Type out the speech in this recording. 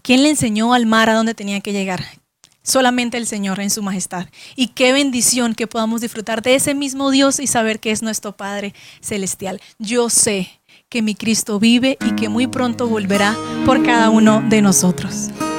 ¿Quién le enseñó al mar a dónde tenía que llegar? Solamente el Señor en su majestad. Y qué bendición que podamos disfrutar de ese mismo Dios y saber que es nuestro Padre celestial. Yo sé que mi Cristo vive y que muy pronto volverá por cada uno de nosotros.